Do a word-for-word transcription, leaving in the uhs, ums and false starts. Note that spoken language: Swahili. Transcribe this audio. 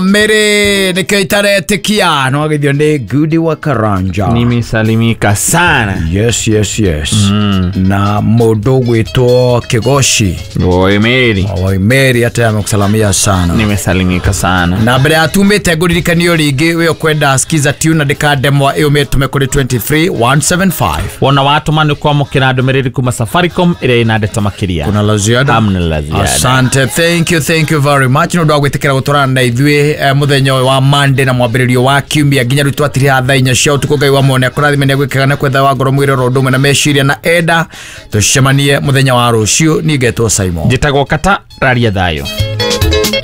Mere nikaitare kiano agithio ni Gudi wa Karanja. Nimesalimika sana. Yes yes yes. Mm. Na mundu gwitwo Kigoshi. Oi Mary. Oi Mary hata amekusalamia sana. Nimesalimika sana. Na mbere atumite nguririkanio ringi we kwenda skiza tune na ndikademwa iyo metume kuri twenty-three one seven five. Wona watu mani kwa mukina ndumiriri kuma Safaricom ile inadeta makiria. Kuna la ziada? Hamna la ziada. Asante, thank you thank you very much. No ndagwitikira guturana na ithwe uh, muthenya wa Monday na mwambiririo wa kiumia ginya ritwa tiri hatha inya cia utuko Ngai wa mone akurathime ne gwikagana kwetha wa ngoro mwire ro ndume na meciria na enda tucemanie muthenya wa rucio ningetwo Simon njitagwo kata raria thayo.